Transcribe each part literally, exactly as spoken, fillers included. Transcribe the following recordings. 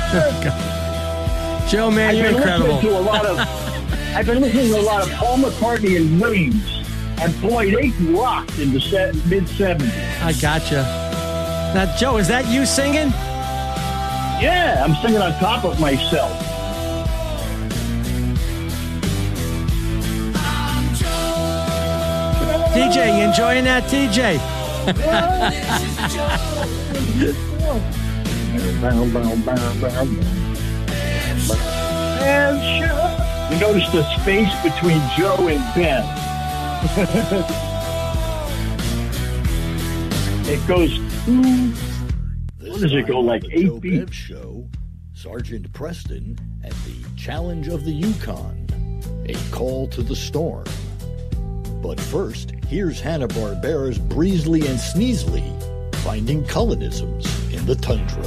Joe, man, I've you're been incredible. listening to a lot of, I've been listening to a lot of Paul McCartney and Wings, and boy, they rocked in the se- mid seventies. I gotcha. Now, Joe, is that you singing? Yeah, I'm singing on top of myself. T J, you enjoying that, T J? You notice the space between Joe and Ben. It goes two, what does it go, like eight feet? Show, Sergeant Preston and the Challenge of the Yukon, a call to the storm. But first, here's Hanna-Barbera's Breezely and Sneezely finding colonisms in the tundra.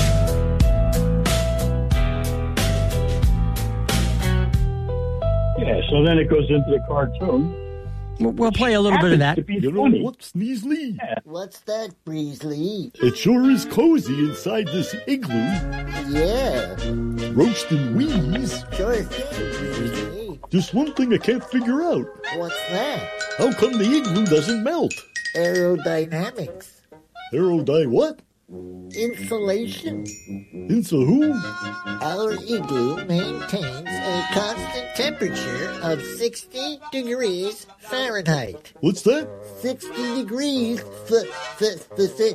Yeah, so then it goes into the cartoon. We'll, we'll play a little bit of that. You know what, Sneezely? Yeah. What's that, Breezely? It sure is cozy inside this igloo. Yeah, Roast and wheeze. sure thing, Breezely. Just one thing I can't figure out. What's that? How come the igloo doesn't melt? Aerodynamics. Aerody what? Insulation. Insa who? Our igloo maintains a constant temperature of sixty degrees Fahrenheit. What's that? sixty degrees f- f-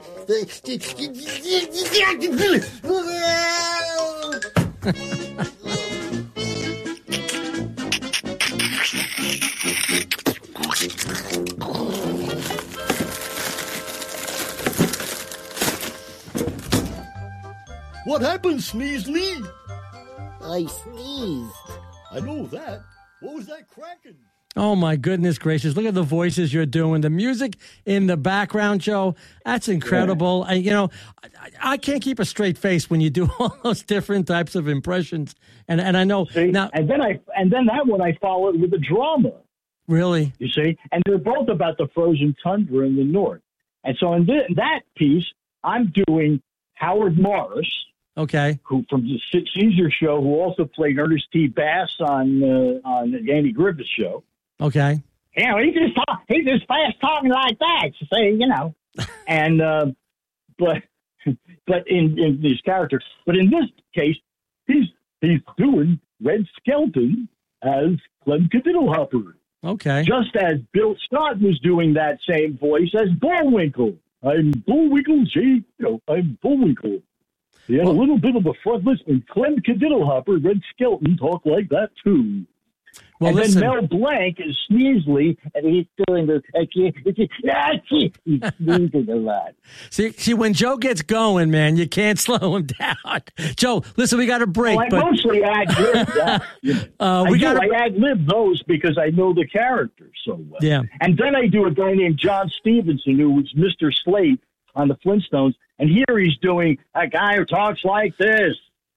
f- What happened, Sneezely? I sneezed. I know that. What was that cracking? Oh, my goodness gracious. Look at the voices you're doing. The music in the background, Joe, that's incredible. I, you know, I, I can't keep a straight face when you do all those different types of impressions. And and I know See? now. And then I and then that one I followed with a drama. Really? You see, and they're both about the frozen tundra in the north. And so in, th- in that piece, I'm doing Howard Morris, Okay. who from the C- Caesar show, who also played Ernest T. Bass on uh, on the Andy Griffith show. Okay. You know, he just talk, he just fast talking like that. So say, you know, and uh, but but in, in these characters, but in this case, he's he's doing Red Skelton as Clem Cadiddlehopper. Okay. Just as Bill Scott was doing that same voice as Bullwinkle. I'm Bullwinkle, J. You know, I'm Bullwinkle. He had Well, a little bit of a front list, and Clem Cadiddlehopper, Red Skelton, talked like that too. well, and listen. then Mel Blanc is Sneezely, and he's doing the he's sneezing a lot. See, see, when Joe gets going, man, you can't slow him down. Joe, listen, we got a break. Well, I but mostly ad lib that. You know. uh, I we do. got I ad lib those because I know the characters so well. Yeah. And then I do a guy named John Stevenson, who was Mister Slate on the Flintstones, and here he's doing a guy who talks like this.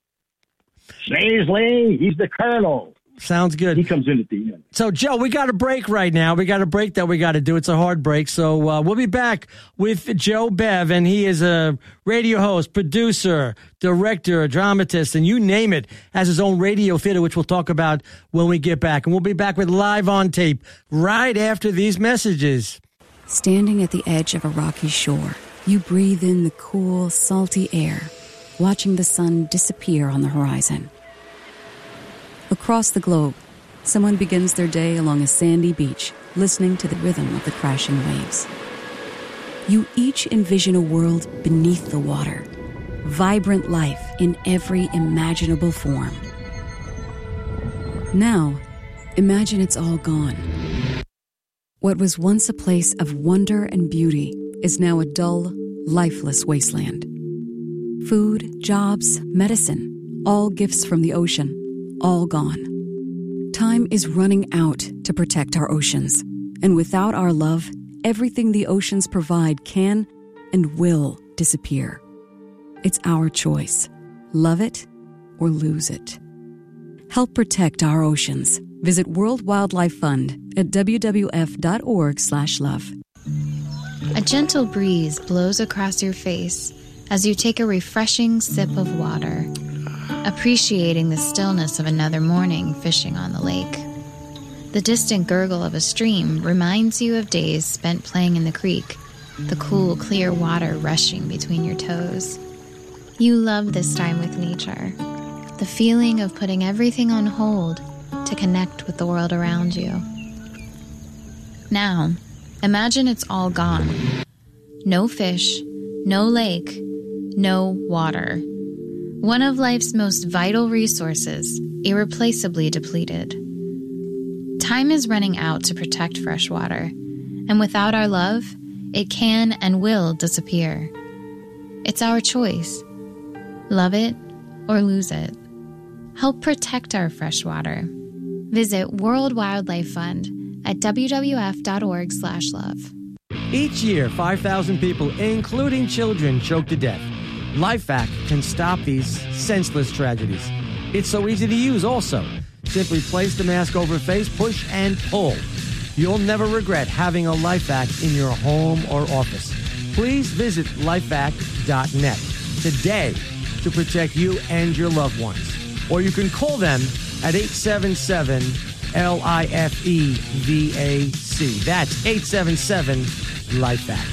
Sneezely, he's the Colonel. Sounds good. He comes in at the end. So, Joe, we got a break right now. We got a break that we got to do. It's a hard break. So uh, we'll be back with Joe Bev, and he is a radio host, producer, director, dramatist, and you name it, has his own radio theater, which we'll talk about when we get back. And we'll be back with Live on Tape right after these messages. Standing at the edge of a rocky shore, you breathe in the cool, salty air, watching the sun disappear on the horizon. Across the globe, someone begins their day along a sandy beach, listening to the rhythm of the crashing waves. You each envision a world beneath the water, vibrant life in every imaginable form. Now, imagine it's all gone. What was once a place of wonder and beauty is now a dull, lifeless wasteland. Food, jobs, medicine, all gifts from the ocean, all gone. Time is running out to protect our oceans, and without our love, everything the oceans provide can and will disappear. It's our choice. Love it or lose it. Help protect our oceans. Visit World Wildlife Fund at w w f dot org slash love. A gentle breeze blows across your face as you take a refreshing sip of water. appreciating the stillness of another morning fishing on the lake. The distant gurgle of a stream reminds you of days spent playing in the creek, the cool, clear water rushing between your toes. You love this time with nature, the feeling of putting everything on hold to connect with the world around you. Now, imagine it's all gone. No fish, no lake, no water. One of life's most vital resources, irreplaceably depleted. Time is running out to protect fresh water, and without our love, it can and will disappear. It's our choice. Love it or lose it. Help protect our fresh water. Visit World Wildlife Fund at w w f dot org slash love. Each year, five thousand people, including children, choke to death. LifeVac can stop these senseless tragedies. It's so easy to use also. Simply place the mask over face, push, and pull. You'll never regret having a LifeVac in your home or office. Please visit lifevac dot net today to protect you and your loved ones. Or you can call them at eight seven seven L I F E V A C. That's eight seven seven LifeVac.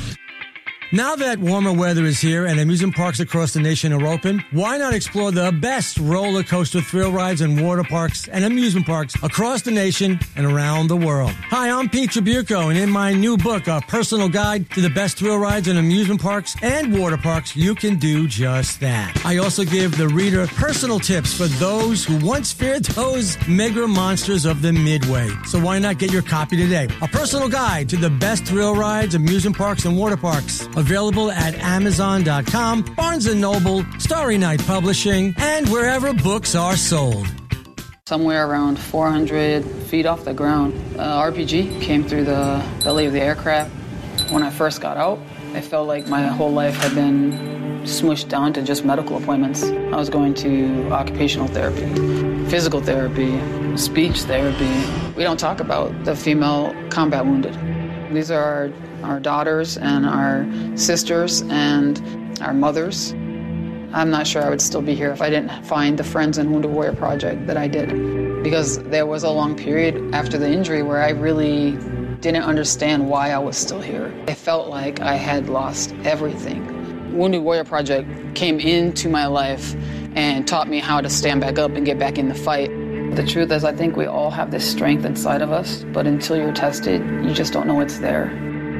Now that warmer weather is here and amusement parks across the nation are open, why not explore the best roller coaster thrill rides and water parks and amusement parks across the nation and around the world? Hi, I'm Pete Tribuco, and in my new book, A Personal Guide to the Best Thrill Rides and Amusement Parks and Water Parks, you can do just that. I also give the reader personal tips for those who once feared those mega monsters of the Midway. So why not get your copy today? A Personal Guide to the Best Thrill Rides, Amusement Parks, and Water Parks. Available at amazon dot com, Barnes and Noble, Starry Night Publishing, and wherever books are sold. Somewhere around four hundred feet off the ground, uh, R P G came through the belly of the aircraft. When I first got out, I felt like my whole life had been smushed down to just medical appointments. I was going to occupational therapy, physical therapy, speech therapy. We don't talk about the female combat wounded. These are our our daughters and our sisters and our mothers. I'm not sure I would still be here if I didn't find the Friends and Wounded Warrior Project that I did. Because there was a long period after the injury where I really didn't understand why I was still here. I felt like I had lost everything. Wounded Warrior Project came into my life and taught me how to stand back up and get back in the fight. The truth is, I think we all have this strength inside of us, but until you're tested, you just don't know it's there.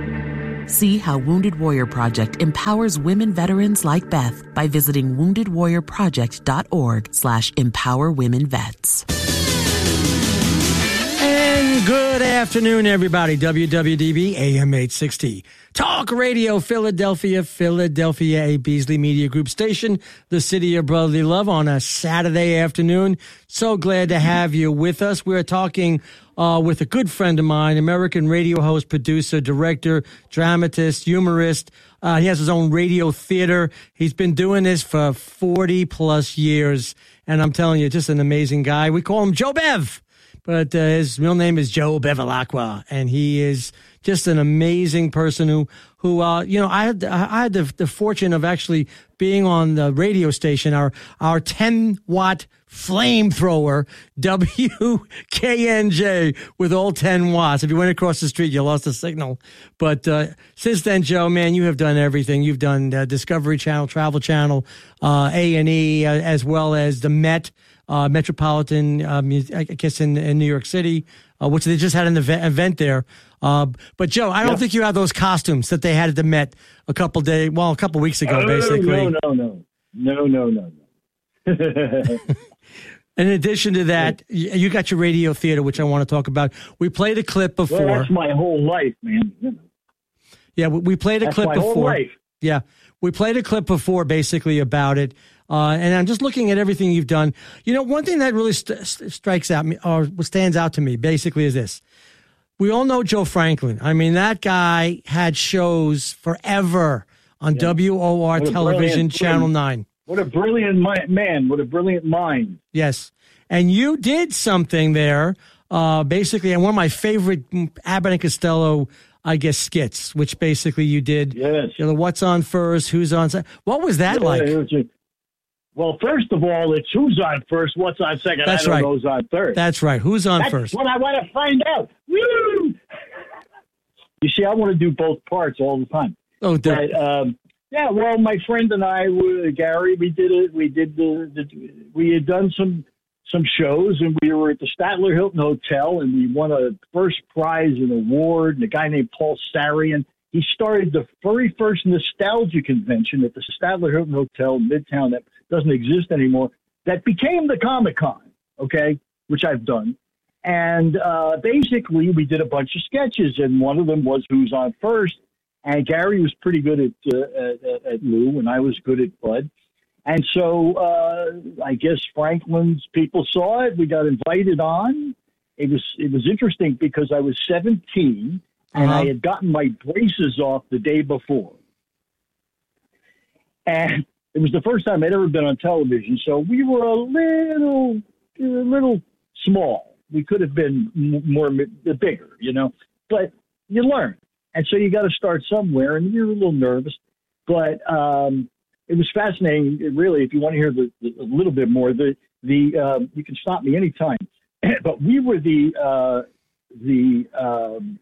See how Wounded Warrior Project empowers women veterans like Beth by visiting wounded warrior project dot org slash empower women vets. And good afternoon, everybody. W W D B A M eight sixty. Talk Radio Philadelphia, Philadelphia, a Beasley Media Group station, the city of brotherly love on a Saturday afternoon. So glad to have you with us. We're talking uh, with a good friend of mine, American radio host, producer, director, dramatist, humorist. Uh, he has his own radio theater. He's been doing this for forty plus years. And I'm telling you, just an amazing guy. We call him Joe Bev, but uh, his real name is Joe Bevilacqua, and he is just an amazing person who, who, uh, you know, I had, I had the, the fortune of actually being on the radio station, our, our ten watt flamethrower, W K N J, with all ten watts. If you went across the street, you lost the signal. But, uh, since then, Joe, man, you have done everything. You've done uh, Discovery Channel, Travel Channel, uh, A and E, uh, as well as the Met, uh, Metropolitan, um, I guess in, in New York City, uh, which they just had an event, event there. Uh, but Joe, I don't yep. think you have those costumes that they had at the Met a couple days, well, a couple weeks ago, oh, basically. No, no, no, no, no, no, no. In addition to that, you got your radio theater, which I want to talk about. We played a clip before. Well, that's my whole life, man. You know. Yeah, we played a that's clip my before. Whole life. Yeah, we played a clip before, basically about it. Uh, and I'm just looking at everything you've done. You know, one thing that really st- st- strikes out me, or stands out to me, basically, is this. We all know Joe Franklin. I mean, that guy had shows forever on yeah. W O R television, Channel nine. What a brilliant mi- man. What a brilliant mind. Yes. And you did something there, uh, basically, and one of my favorite Abbott and Costello, I guess, skits, which basically you did. Yes. You know, what's on first, who's on second. What was that yeah, like? It was a, Well, first of all, it's who's on first, what's on second. That's I don't right. know who's on third. That's right. Who's on That's first? what I want to find out. Woo! You see, I want to do both parts all the time. Oh, dude. But, um, yeah, well, my friend and I, uh, Gary, we did it. We did the, the we had done some some shows, and we were at the Statler Hilton Hotel, and we won a first prize, an award. And a guy named Paul Sarian, he started the very first nostalgia convention at the Statler Hilton Hotel in Midtown that doesn't exist anymore. That became the Comic Con, okay, which I've done. And uh, basically, we did a bunch of sketches, and one of them was Who's on First. And Gary was pretty good at, uh, at, at Lou, and I was good at Bud. And so uh, I guess Franklin's people saw it. We got invited on. It was it was interesting because I was seventeen, and Uh-huh. I had gotten my braces off the day before. And it was the first time I'd ever been on television, so we were a little, a little small. We could have been m- more bigger, you know, but you learn. And so you got to start somewhere, and you're a little nervous. But um, it was fascinating, really, if you want to hear the, the, a little bit more. The the um, you can stop me anytime. But we were the, uh, the um,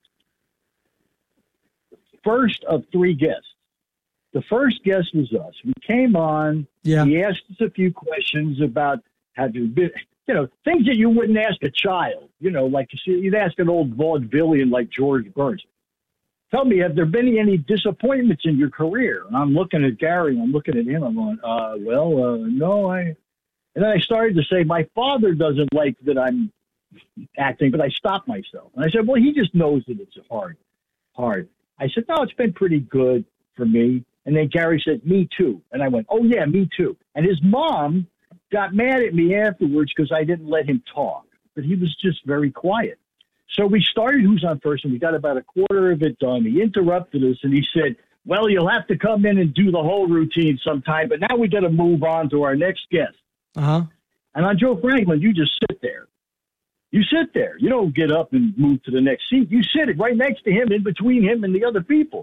first of three guests. The first guest was us. We came on. Yeah. He asked us a few questions about have you been, you know, things that you wouldn't ask a child. You know, like you'd ask an old vaudevillian like George Burns. Tell me, have there been any disappointments in your career? And I'm looking at Gary. I'm looking at him. I'm going, uh, well, uh, no, I. And then I started to say, my father doesn't like that I'm acting, but I stopped myself. And I said, well, he just knows that it's hard, hard. I said, no, it's been pretty good for me. And then Gary said, me too. And I went, oh, yeah, me too. And his mom got mad at me afterwards because I didn't let him talk. But he was just very quiet. So we started Who's on First, and we got about a quarter of it done. He interrupted us, and he said, well, you'll have to come in and do the whole routine sometime, but now we got to move on to our next guest. Uh-huh. And on Joe Franklin, you just sit there. You sit there. You don't get up and move to the next seat. You sit right next to him, in between him and the other people.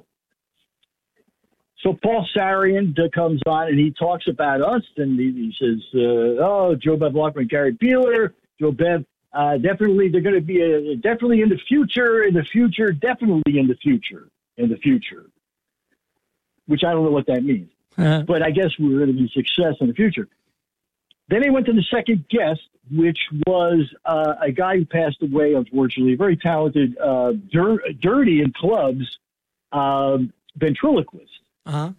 So Paul Sarian comes on, and he talks about us, and he, he says, uh, oh, Joe Bev Lockman, Gary Beeler, Joe Bev, uh, definitely they're going to be a, definitely in the future, in the future, definitely in the future, in the future, which I don't know what that means. Uh-huh. But I guess we're going to be success in the future. Then they went to the second guest, which was uh, a guy who passed away, unfortunately, a very talented, uh, dir- dirty in clubs, um, ventriloquist. Uh-huh.